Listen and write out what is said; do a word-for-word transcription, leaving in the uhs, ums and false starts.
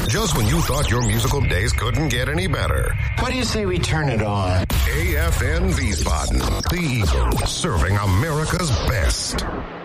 Just when you thought your musical days couldn't get any better. What do you say we turn it on? A F N Wiesbaden, the Eagle, serving America's best.